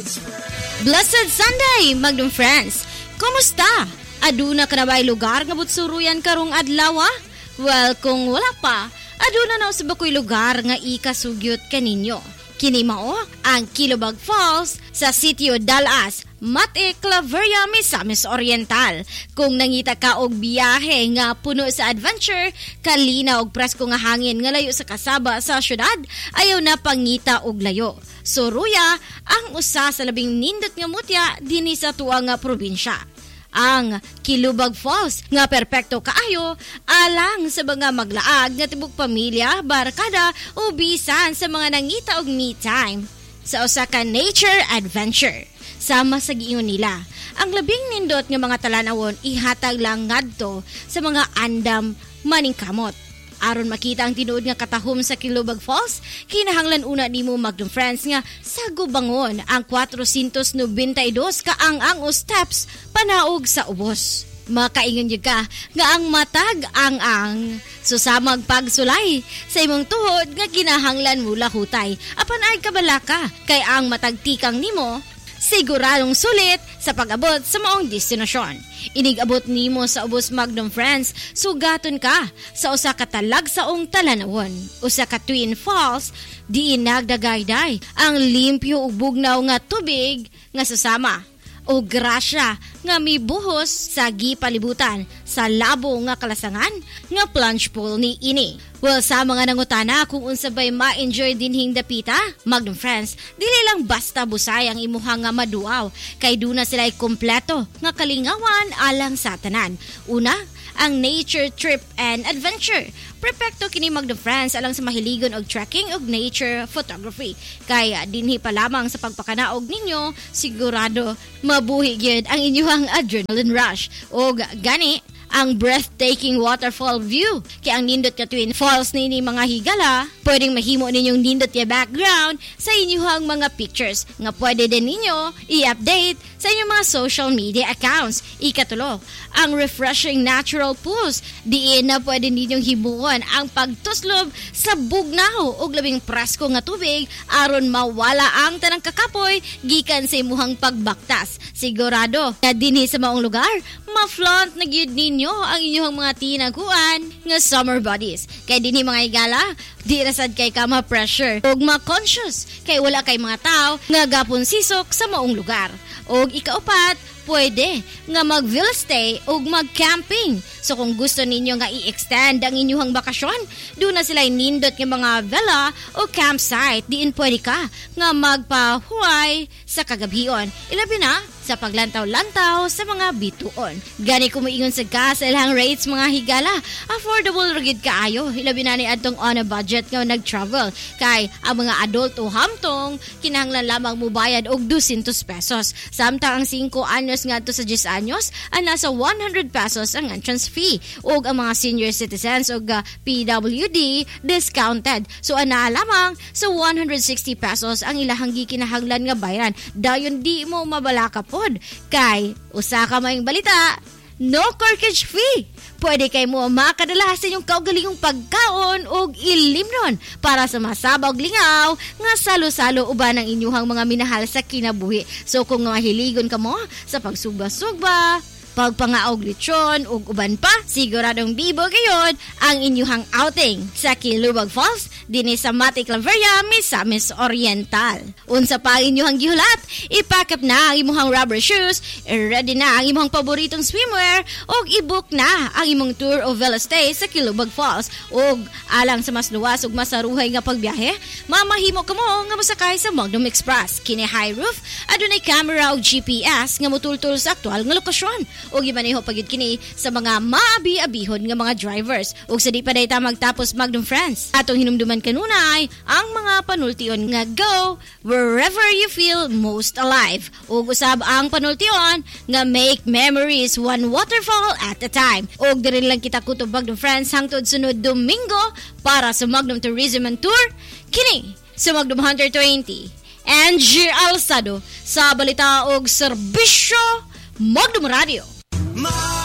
Blessed Sunday, Magdum friends. Kumusta? Aduna ka na ba'y lugar nga butsuruyan karong adlaw? Well, kung wala pa, aduna na sa bakoy lugar nga ikasugyot kaninyo. Kini mao ang Kilobag Falls sa sitio Dalas, Mate, Claveria, Misamis Oriental. Kung nangita ka og biyahe nga puno sa adventure, kalina og presko nga hangin nga layo sa kasaba sa syudad, ayaw na pangita og layo. Suruya ang usa sa labing nindot nga mutya dinhi sa tuwa nga probinsya. Ang Kilobag Falls nga perpekto kaayo alang sa mga maglaag nga tibok pamilya, barkada o bisan sa mga nangita og me time sa usa ka nature adventure. Sama sa giingon nila, ang labing nindot nga mga talanawon ihatag lang ngadto sa mga andam maningkamot. Aron makita ang tinuod nga katahom sa Kilobag Falls, kinahanglan una nimo Magdum friends nga sagubangon ang 492 kaang o steps panaog sa ubos. Makaingon yun ka nga ang matag ang susamag pagsulay sa imong tuhod nga kinahanglan mo lahutay. Apan ay kabalaka kay ang matagtikang nimo siguradong sulit sa pag-abot sa maong destinasyon. Inig-abot nimo sa ubos Magdum friends, sugaton ka sa usa ka talagsaong talanawon, usa ka twin falls, diin nagdagayday ang limpyo ug bugnaw nga tubig nga susama o grasya nga mibuhos sa gipalibutan sa labo nga kalasangan nga plunge pool ni ini. Well, sa mga nangutana kung unsa bay ma-enjoy dinhing dapita, Magdum friends, dili lang basta busay ang imuha nga maduaw, kay duna sila'y kompleto nga kalingawan alang sa tanan. Una, ang nature trip and adventure. Perfecto kini Magdum friends alang sa mahiligon og trekking og nature photography. Kaya dinhi pa lamang sa pagpakanaog ninyo, sigurado mabuhi gyud ang inyong adrenaline rush. Og gani ang breathtaking waterfall view. Kaya ang nindot ka twin falls nini mga higala, pwedeng mahimo ninyong nindot ya background sa inyong mga pictures nga pwede din ninyo i-update sa inyong mga social media accounts. Ikatulo, ang refreshing natural pools. Diin na pwede ninyong himuon ang pagtuslob sa bugnaw o labing presko nga tubig aron mawala ang tanang kakapoy gikan sa imuhang pagbaktas. Sigurado na dinhi sa maong lugar, ma-flaunt na gyud ninyo ang inyong mga tinaguan nga summer bodies. Kay dinhi mga igala, di rasad kay ka ma-pressure og ma-conscious kay wala kay mga tao nga gapon sisok sa maong lugar. Og ikaupat, pwede nga mag-villa stay o mag-camping. So kung gusto ninyo nga i-extend ang inyong bakasyon, doon na sila nindot ng mga villa o campsite. Diin pwede ka nga magpahuway sa kagabion. Ilabi na sa paglantaw-lantaw sa mga bituon. Gani kumiingon sa ka sa ilang rates mga higala. Affordable rigid kaayo. Ilabi na ni adtong on a budget nga nag-travel. Kay ang mga adult o hamtong, kinahanglan lamang mo bayad og 200 pesos. Samtang ang 5 anyos nga to sa 10 anyos, ang nasa 100 pesos ang entrance fee. Og ang mga senior citizens o PWD, discounted. So ana lamang sa 160 pesos ang ilahang gikinahanglan nga bayaran. Dayon di mo mabalaka pod. Kay usa ka maing balita, no corkage fee. Pwede kay mo makadala sa inyong kaugalingong pagkaon o ilimnon para sa masabog lingaw nga salo-salo uban ang inyuhang mga minahal sa kinabuhi. So kung mahiligon ka mo sa pagsugba-sugba, pagpangaog lechon ug uban pa, siguradong bibo gayod ang inyuhang outing sa Kilobag Falls dinhi sa Mate, Claveria, Misamis Oriental. Unsa pa ang inyuhang gihulat? Ipack up na ang imuhang rubber shoes, ready na ang imuhang paboritong swimwear ug i-book na ang imong tour o villa stay sa Kilobag Falls. Ug alang sa mas luwas ug masaruhay nga pagbiyahe, mamahimo kamo nga mosakay sa Magdum Express. Kini high roof, adunay camera ug GPS nga motultol sa aktual nga lokasyon. O gimaneho pagid kini sa mga maabi-abihon nga mga drivers. Ug sa di pa dayta magtapos Magdum friends, atong hinumduman kanunay ang mga panultion nga go wherever you feel most alive. Ug usab ang panultion nga make memories one waterfall at a time. Ug diri lang kita kutob Magdum friends hangtod sunod Domingo para sa Magdum Tourism and Tour kini sa Magdum Hunter 20. Angie Alsado sa balita og serbisyo Magdum Radio.